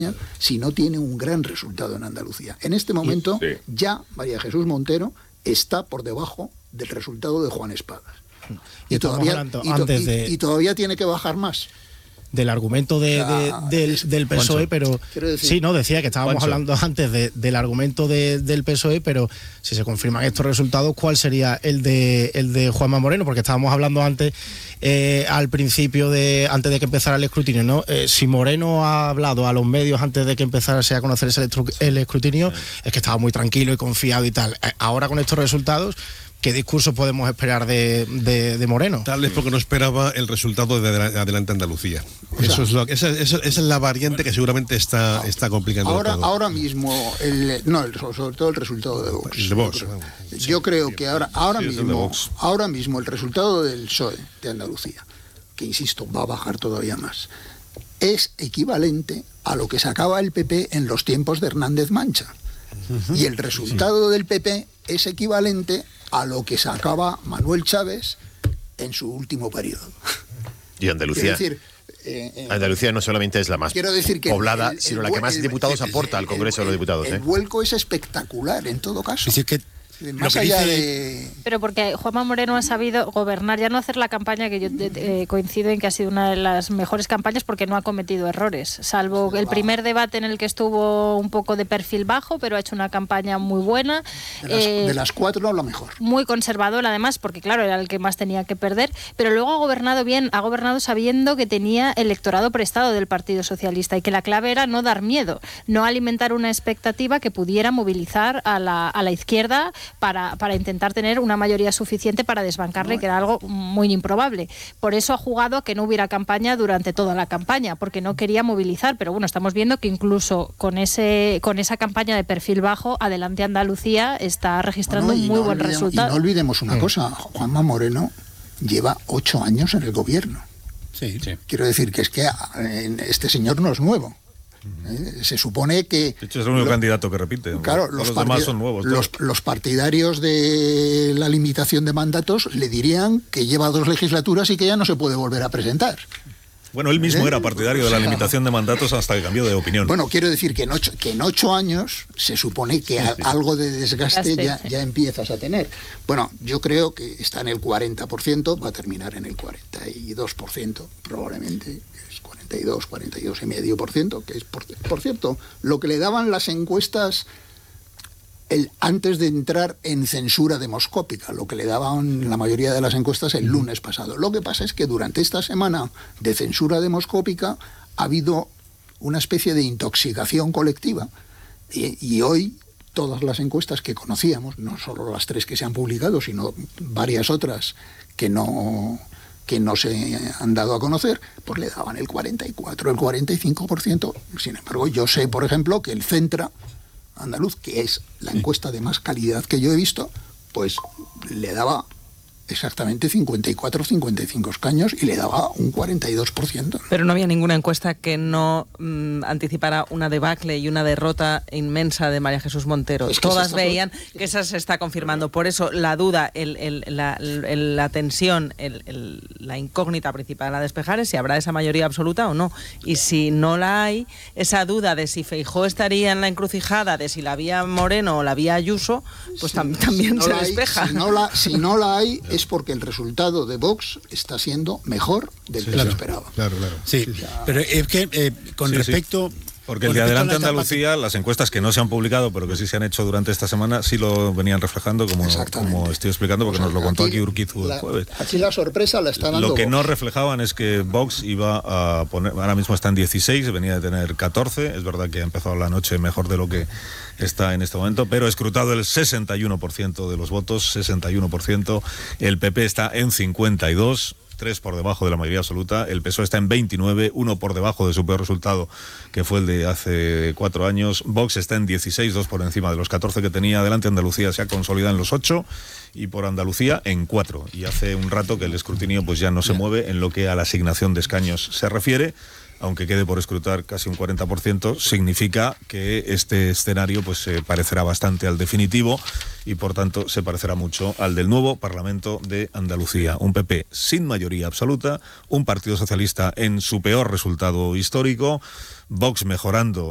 si no tiene un gran resultado en Andalucía. En este momento ya María Jesús Montero está por debajo del resultado de Juan Espadas. Y todavía tiene que bajar más. Del argumento del PSOE, pero sí, no, decía que estábamos hablando antes del argumento del PSOE, pero si se confirman estos resultados, ¿cuál sería el de Juanma Moreno? Porque estábamos hablando antes, al principio, antes de que empezara el escrutinio, ¿no? Si Moreno ha hablado a los medios antes de que empezase a conocerse el escrutinio, es que estaba muy tranquilo y confiado y tal. Ahora con estos resultados, ¿qué discurso podemos esperar de Moreno? Tal vez porque no esperaba el resultado de Adelante Andalucía. Esa es la variante que seguramente está complicando todo. Ahora mismo, sobre todo el resultado de Vox. El de Vox. Yo creo que ahora mismo el resultado del PSOE de Andalucía, que insisto, va a bajar todavía más, es equivalente a lo que sacaba el PP en los tiempos de Hernández Mancha. Y el resultado del PP es equivalente a lo que sacaba Manuel Chávez en su último periodo. Y Andalucía. Andalucía no solamente es la más poblada, sino la que más diputados aporta al Congreso de los Diputados. El vuelco es espectacular en todo caso. Es decir, que más allá de... Pero porque Juanma Moreno ha sabido gobernar, ya no hacer la campaña, que yo coincido en que ha sido una de las mejores campañas porque no ha cometido errores, salvo el primer debate en el que estuvo un poco de perfil bajo, pero ha hecho una campaña muy buena. De las cuatro, la mejor. Muy conservador, además, porque claro, era el que más tenía que perder, pero luego ha gobernado bien, ha gobernado sabiendo que tenía electorado prestado del Partido Socialista y que la clave era no dar miedo, no alimentar una expectativa que pudiera movilizar a la izquierda para intentar tener una mayoría suficiente para desbancarle, que era algo muy improbable. Por eso ha jugado a que no hubiera campaña durante toda la campaña, porque no quería movilizar. Pero bueno, estamos viendo que incluso con esa campaña de perfil bajo, Adelante Andalucía está registrando un muy buen resultado. Y no olvidemos una cosa, Juanma Moreno lleva 8 años en el gobierno. Sí. Quiero decir que es que este señor no es nuevo. Se supone que... De hecho, es el único candidato que repite. Claro, los demás son nuevos. Los partidarios de la limitación de mandatos le dirían que lleva 2 legislaturas y que ya no se puede volver a presentar. Bueno, él mismo era partidario de la limitación de mandatos hasta que cambió de opinión. Bueno, quiero decir que en 8 años se supone que algo de desgaste ya empiezas a tener. Bueno, yo creo que está en el 40%, va a terminar en el 42%, probablemente. 42,5%, que es, por cierto, lo que le daban las encuestas antes de entrar en censura demoscópica, lo que le daban la mayoría de las encuestas el lunes pasado. Lo que pasa es que durante esta semana de censura demoscópica ha habido una especie de intoxicación colectiva y hoy todas las encuestas que conocíamos, no solo las 3 que se han publicado, sino varias otras que no se han dado a conocer, pues le daban el 44, el 45%. Sin embargo, yo sé, por ejemplo, que el Centra andaluz, que es la encuesta de más calidad que yo he visto, pues le daba exactamente 54, 55 escaños y le daba un 42%. Pero no había ninguna encuesta que no anticipara una debacle y una derrota inmensa de María Jesús Montero. Todas veían que esa se está confirmando. Por eso la duda, la tensión, la incógnita principal a despejar es si habrá esa mayoría absoluta o no. Y si no la hay, esa duda de si Feijóo estaría en la encrucijada, de si la vía Moreno o la vía Ayuso, pues también se despeja. Si no la hay, es porque el resultado de Vox está siendo mejor del que se esperaba. Claro. Sí, pero es que con respecto... Porque el de Adelante Andalucía, las encuestas que no se han publicado, pero que sí se han hecho durante esta semana, sí lo venían reflejando, como estoy explicando, porque nos lo contó aquí Urquizu el jueves. Aquí la sorpresa la está dando Lo que Vox. no reflejaban es que Vox iba a poner, ahora mismo está en 16, venía de tener 14, es verdad que ha empezado la noche mejor de lo que está en este momento, pero ha escrutado el 61% de los votos, 61%, el PP está en 52%, 3 por debajo de la mayoría absoluta, el PSOE está en 29, 1 por debajo de su peor resultado, que fue el de hace 4 años, Vox está en 16, 2 por encima de los 14 que tenía. Adelante Andalucía se ha consolidado en los 8 y por Andalucía en 4, y hace un rato que el escrutinio pues ya no se mueve en lo que a la asignación de escaños se refiere. Aunque quede por escrutar casi un 40%, significa que este escenario pues se parecerá bastante al definitivo y por tanto se parecerá mucho al del nuevo Parlamento de Andalucía. Un PP sin mayoría absoluta, un Partido Socialista en su peor resultado histórico, Vox mejorando